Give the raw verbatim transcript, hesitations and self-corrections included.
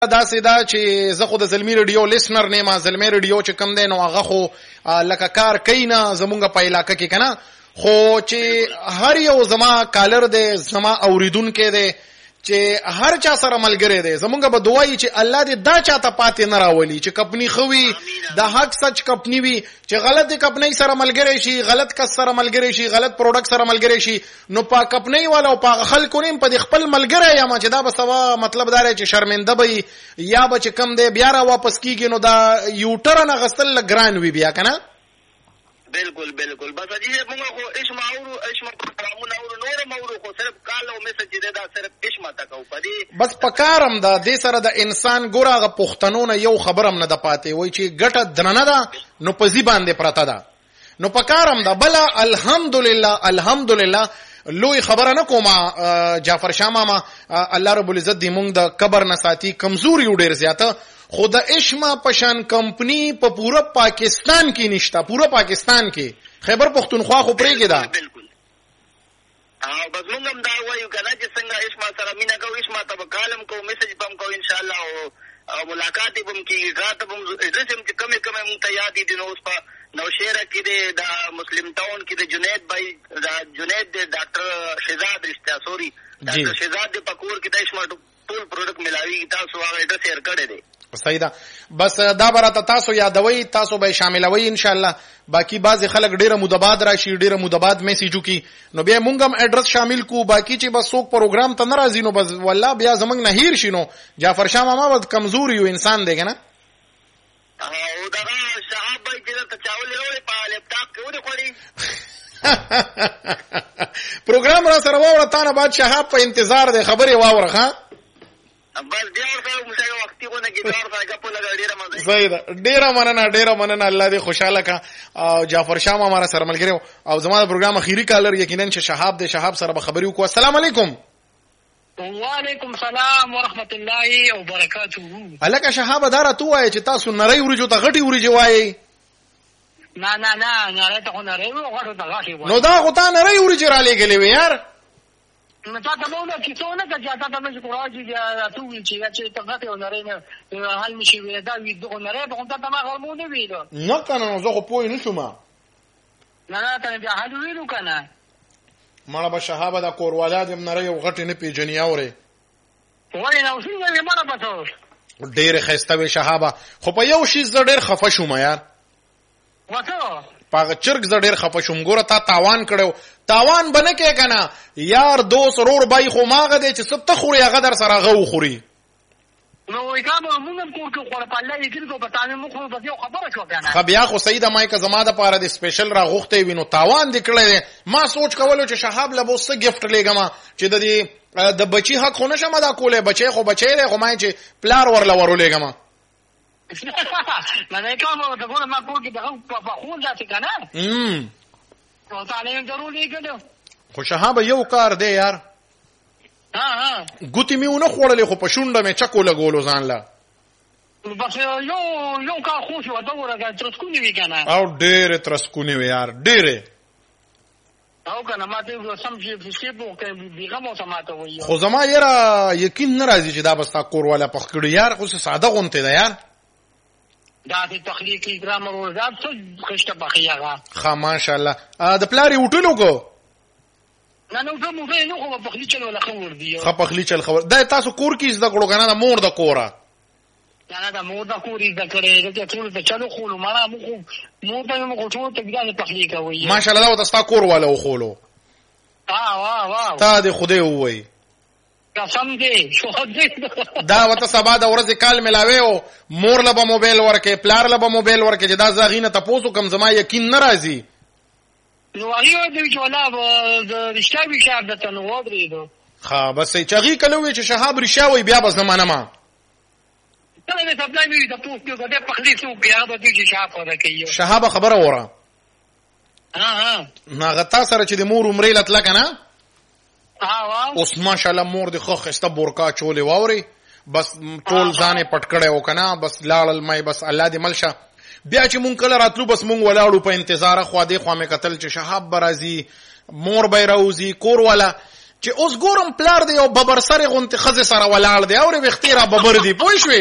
دا سیدا چې زه خو د زلمی ریډیو لیسنر نیمه زلمی ریډیو چې کم دی نو هغه خو لکه کار کوي نه زمونږ په علاقه کې کنه خو چې هر یو زما کالر دی زما اوریدونکو دی چې هر چا سره ملګری دی زمونږ به دعایي چې الله دې دا چاته پاتې نه راولي چې کپنی خوي د حق سچ کپنی وي چې غلط کپنی سره ملګری شي غلط کس سره ملګری شي غلط پروډکټ سره ملګری شي نو په کپنی والا او په خلکو نیم په خپل ملګری یا ما چې دا به سوا مطلب دا چې شرمنده وي یا به چې کم دی بیا را واپس کیږي نو دا یو ټرن غسل لګران وي بیا کنه بالکل بالکل بس اجي موږ خو اسمع او اسمع پروګرامونه او نور مورو خو صرف کال او میسج دې دا صرف اسمع تکو پدې بس پکارم دا د سره د انسان ګورغه پښتنونه یو خبرم نه د پاتې وای چې ګټه درنه ده نو پزی باندې پراته ده نو پکارم دا بلا الحمدلله الحمدلله لوی خبره نه کومه جعفر شاه ماما الله رب العزت دې مونږ د قبر نه ساتي کمزوري ډیر زیاته خود اشما پشان کمپنی په پورا پاکستان کې نشتا پورا پاکستان کې خیبر پختونخوا خو پرېږي دا بالکل ها بس موږ هم دا وایو کنه چې څنګه اشما سره مینا کو اشما ته کالم کو میسج بم کو ان شاء الله او ملاقات بم کې غات بم رسم چې کمه کمه مونږ ته یاد دي نو اوس په نوشهره کې د مسلم ټاون کې د جنید بھائی د جنید د ډاکټر شهزاد رشتہ سوري ډاکټر شهزاد د پکور کې د اشما ټول پروډکټ ملاوي تاسو هغه ایډرس شیر کړی دی صحیح ده بس دا براته تاسو یادوي تاسو به شاملوي ان شاء الله باقی بعض خلک ډیره مدباد راشي ډیره مدباد میسیجو کی نو بیا مونږ هم ایڈریس شامل کو باقی چې بس څوک پروګرام ته ناراضی نو بس والله بیا زمنګ نه هیر شینو جعفر شاه ماما ود کمزوري یو انسان دی کنه او دا صاحب چې ته چاول وروړي په لپټاپ کې وړي خوري پروګرام را سره وره تانه بعد شهاب په انتظار دی خبره واوره ها بس بیا ورته موږ وختي کو نه کې دا ورته په لګا ډیره مزه صحیح ده ډیره مننه ډیره مننه الله دې خوشاله کا او جعفر شاه ماما سره ملګری او زموږ پروګرام اخیری کالر یقینا چې شهاب دې شهاب سره به خبري وکړو السلام علیکم وعلیکم السلام ورحمت الله وبرکاته الکه شهاب دارا تو وای چې تاسو نری ورجو ته غټي ورجی وای نه نه نه نری ته نری او غټو ته غټي وای نو دا غوتا نری ورجی را لګلې و یار نو تا ته مو نه کیسونه که جاته ته مې کوراجي دا تو وی چې چې ته غټي او نری نه حل نشي وی دا وی دغه نری په ته ما غرمونه ویلو نه کنه زه خو پوه نه شوم نه نه ته بیا حل ویلو کنه مړه به شهاب دا کوروالا دې نری او غټي نه پیژنې اوري وای نو څنګه یې مړه پته ډېر خسته وی شهاب خو په یو شی زړه ډېر خفه شوم یار وته پاغه چرګ ز ډېر خفه شوم ګوره تا تاوان کړو تاوان بنه کې کنه یار دوست رور بای خو ماغه دې چې ست خوري هغه در سره غو خوري نو وای کا به موږ کو کو خور په الله یې کړو په تاسو مخ په یو خبره شو کنه خو بیا خو سیده مای که زما د پاره د سپیشل را غوخته وینو تاوان دې کړل ما سوچ کولو چې شهاب له بوسه گیفت لګما چې د دې د بچی حق خو نشم ادا کوله بچی خو بچی له خو ما چې پلار ورل ورولېګما نه کوم د ګور ما کو کې دغه په خون ځاتې کنه هم او تعالی ضروري کړو خو شهاب یو کار دی یار ها ها ګوتی میونه خوړلې خو په شونډه مې چکو لګولو ځان لا بس یو یو کا خو شو دا ورګه ترسکونی وی کنه او ډېر ترسکونی وی یار ډېر او کنه ما ته سم چې چې په کې بیغه مو سماته وي خو زما یاره یقین ناراضي چې دا بس تا کور والا پخکړی یار خو ساده غونته ده یار دا د تخلیقي ګرامر ورزاد څه خشته بخیاغه خا ماشاءالله د پلاری وټلو کو نه نو زه مو نه خو په خلی چل ولا خور دی خا پخلی چل خبر دا تاسو کور کې زده کړو کنه مور د کورا نه دا مور د کورې د کړې د ټول ته چلو خو مړه مو مو ته مو ټول ته ګرانه تخلیق کوي ماشاءالله دا تاسو کور والا وخولو ها وا وا تا دې خوده وای قسم دې شو دې دا وته سبا د ورځې کال ملاوي او مور له موبایل ورکه پلار له موبایل ورکه چې دا زاغینه تاسو کم زما یقین ناراضي نو هغه دې چې ولا د رښتیا به شاب د تنو ودرېدو ها بس چې هغه کلوې چې شهاب رشاوي بیا به زمانه ما کله دې سپلای مې د پوسټ کې د پخلی سو بیا به دې شهاب خبره کوي شهاب خبره وره ها ها ناغه تا سره چې د مور عمرې لټل کنه ها وا اوس ماشاءالله مور د خو خسته بورکا چولې واوري بس ټول ځانې پټ کړه او کنه بس لاړل مې بس الله دې ملشه بیا چې مونږ کله راتلو بس مونږ ولاړو په انتظار خو دې خو مې قتل چې شهاب برازي مور به راوزی کور والا چې اوس ګورم پلار دی او ببر سره غونته خزه سره ولاړ دی او وختي را ببر دی پوه شوې